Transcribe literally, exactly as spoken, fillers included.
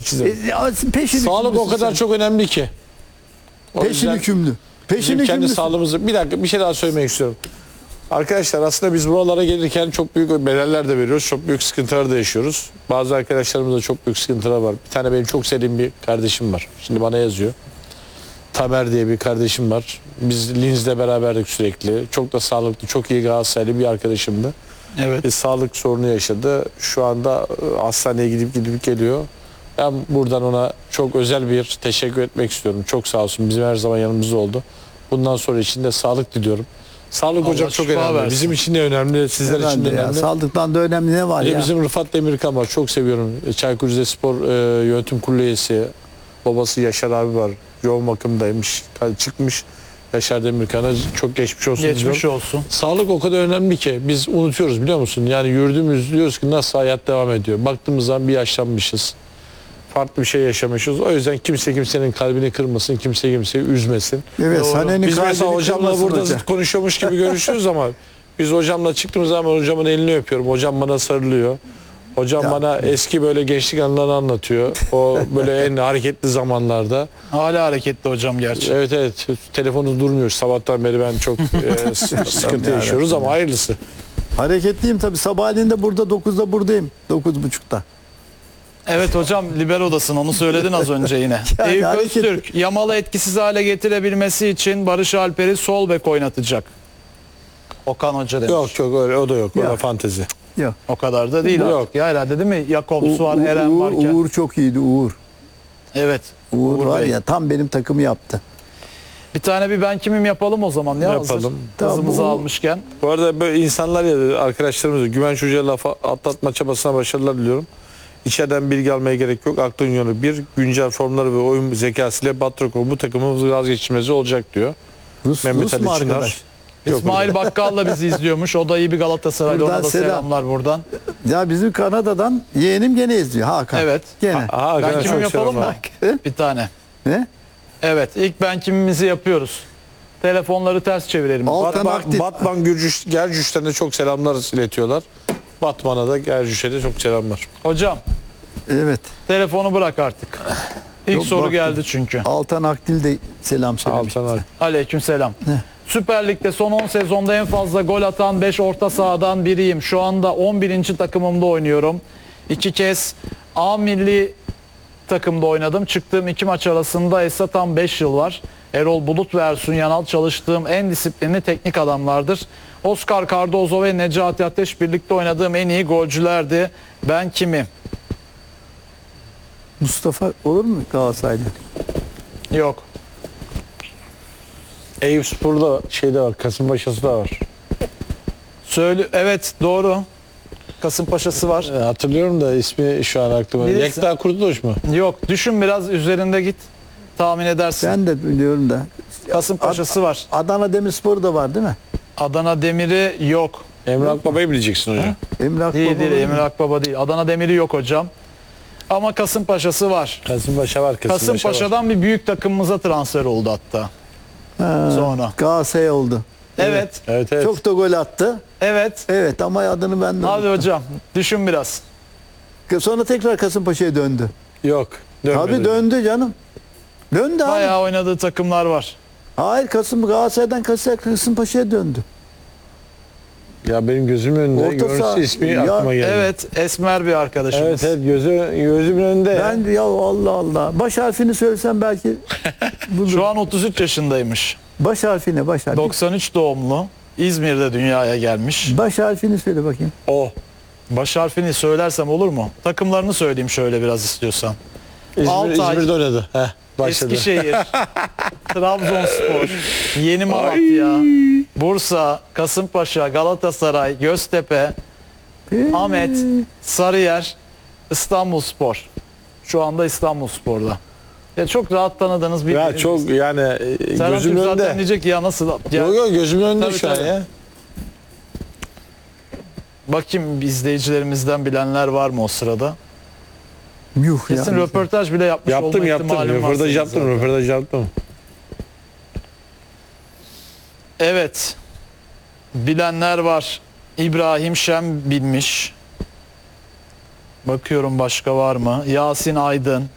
çizelim. E, peşin Sağlık o kadar çok önemli ki. O Peşin yüzden hükümlü. Peşin bizim kendi hükümlüsün. sağlığımızı... Bir dakika bir şey daha söylemek istiyorum. Arkadaşlar aslında biz buralara gelirken çok büyük bedeller de veriyoruz. Çok büyük sıkıntılar da yaşıyoruz. Bazı arkadaşlarımızda çok büyük sıkıntılar var. Bir tane benim çok sevdiğim bir kardeşim var. Şimdi bana yazıyor. Tamer diye bir kardeşim var. Biz Linz'le beraberdik sürekli. Çok da sağlıklı, çok iyi Galatasaraylı bir arkadaşımdı. Evet. Bir sağlık sorunu yaşadı. Şu anda hastaneye gidip gidip geliyor. Ben buradan ona çok özel bir teşekkür etmek istiyorum. Çok sağ olsun. Bizim her zaman yanımızda oldu. Bundan sonra için de sağlık diliyorum. Sağlık Allah hocam çok şifa önemli. versin. Bizim için de önemli, sizler için de Herhalde ya, önemli. sağlıktan da önemli ne var Bir de ya? bizim Rıfat Demirkan var. Çok seviyorum. Çaykur Rizespor e, yönetim kurulu üyesi. Babası Yaşar abi var. Yoğun bakımdaymış. Çıkmış. Yaşar Demirkan'a çok geçmiş olsun Geçmiş diyorum. olsun. Sağlık o kadar önemli ki biz unutuyoruz biliyor musun? Yani yürüdüğümüz diyoruz ki nasıl hayat devam ediyor. Baktığımız zaman bir yaşlanmışız. Farklı bir şey yaşamışız. O yüzden kimse kimsenin kalbini kırmasın. Kimse kimseyi üzmesin. Evet, Doğru. Sané'nin Biz mesela kalbini hocamla kırmasın burada hoca. zıt konuşuyormuş gibi görüşüyoruz ama biz hocamla çıktığımız zaman hocamın elini öpüyorum. Hocam bana sarılıyor. Hocam Ya. bana eski böyle gençlik anılarını anlatıyor. O böyle en hareketli zamanlarda. Hala hareketli hocam gerçi. Evet evet telefonu durmuyor. Sabahtan beri ben çok e, s- sıkıntı yaşıyoruz ama hayırlısı. Hareketliyim tabii. Sabahleyin de burada dokuzda buradayım. dokuz buçukta. Evet hocam liberodasın, onu söyledin az önce yine. Yani Eyüp hareket- Öztürk Yamal'ı etkisiz hale getirebilmesi için Barış Alper'i sol bek oynatacak. Okan Hoca demiş. Yok yok öyle o da yok. O da Yok. fantezi. Yok. O kadar da değil Yok. artık ya herhalde değil mi? Jakobs var, U- U- Eren Uğur, varken. Uğur çok iyiydi Uğur. Evet. Uğur, Uğur var Bey. ya tam benim takımı yaptı. Bir tane bir ben kimim yapalım o zaman ya. Yapalım. Hazır. Tamam, Hızımızı bu- almışken. Bu arada böyle insanlar ya arkadaşlarımız Güvenç Hoca'ya laf atlatma çabasına başarılar diliyorum. İçeriden bilgi almaya gerek yok. Aklın yönü bir güncel formları ve oyun zekasıyla Batroko bu takımımız vazgeçilmezi olacak diyor. Rus, Mehmet Rus Ali mu Çınar. arkadaş? Yok İsmail Bakkal da bizi izliyormuş. O da iyi bir Galatasaraylı. Buradan Ona da selam. selamlar buradan. Ya bizim Kanada'dan yeğenim gene izliyor Hakan. Evet. Gene. Ha, Ben arkadaşlar kimim çok yapalım selam mı? var. Bir tane. Ne? Evet. ilk ben kimimizi yapıyoruz. Telefonları ters çevirelim. Al- Batman, aktif. Batman Gürcüş, Gercüş'ten de çok selamlar iletiyorlar. Batman'a da Gercüş'e de çok selamlar. Hocam Evet. telefonu bırak artık. İlk Yok, soru baktım. geldi çünkü. Altan Akdil de selam söylemiş. Altan abi. Aleyküm selam. Süper Lig'de son on sezonda en fazla gol atan beş orta sahadan biriyim. Şu anda on birinci takımımda oynuyorum. İki kez A milli takımda oynadım. Çıktığım iki maç arasında ise tam beş yıl var. Erol Bulut ve Ersun Yanal çalıştığım en disiplinli teknik adamlardır. Oscar Cardozo ve Necati Ateş birlikte oynadığım en iyi golcülerdi. Ben kimim? Mustafa olur mu Galatasaray'da? Yok. Eyüp Spor'da şeyde var, Kasımpaşa'sı da var. Söyle, evet doğru. Kasımpaşa'sı var. E, hatırlıyorum da ismi şu an aklıma. Birisi- Yekta Kurtuluş mu? Yok. Düşün biraz üzerinde git. Tahmin edersin. Ben de biliyorum da. Kasımpaşa'sı var. Adana Demirspor da var değil mi? Adana Demir'i yok. Emre Akbaba'yı bileceksin hocam. Emrah Değil Baba değil var mı? Emir Akbaba değil. Adana Demir'i yok hocam. Ama Kasımpaşa'sı var. Kasımpaşa var. Kasımpaşa var. Kasımpaşa'dan bir büyük takımımıza transfer oldu hatta. Ha, Sonra. Galatasaray oldu. Evet. Evet evet. Çok da gol attı. Evet. Evet ama adını ben de Hadi unuttum. hocam düşün biraz. Sonra tekrar Kasımpaşa'ya döndü. Yok. Dönmedi. Tabii döndü canım. Döndü abi. Bayağı oynadığı takımlar var. Hayır Kasım Galatasaray'dan Kasım- Kasımpaşa'ya döndü. Ya benim gözümün önünde Orta görüntüsü saha- ismi Ya, aklıma geldi. Evet. Esmer bir arkadaşımız. Evet evet gözü, gözümün önünde ya. Ben ya Allah Allah. Baş harfini söylesem belki bulurum. Şu an otuz üç yaşındaymış. Baş harfine baş harfi. doksan üç doğumlu. İzmir'de dünyaya gelmiş. Baş harfini söyle bakayım. O. Baş harfini söylersem olur mu? Takımlarını söyleyeyim şöyle biraz istiyorsan. İzmir, Altay. İzmir'de oynadı. Heh, başladı. Eskişehir, Trabzonspor, Yeni Malatya, Bursa, Kasımpaşa, Galatasaray, Göztepe, Ee, Ahmet, Sarıyer, İstanbulspor. Şu anda İstanbulspor'da. Ya çok rahat tanıdığınız bir Ya çok yani e, Serhat gözümün Türk zaten önünde. diyecek ya nasıl? Ya, Yok yok gözümün önünde Tabii, şu an tabii. ya. bakayım izleyicilerimizden bilenler var mı o sırada? Yuh Kesin ya. röportaj bile yapmış Yaptım olma yaptım. ihtimalim var Röportaj senin yaptım. zaten. Röportaj yaptım. Evet. Bilenler var. İbrahim Şen bilmiş. Bakıyorum başka var mı? Yasin Aydın.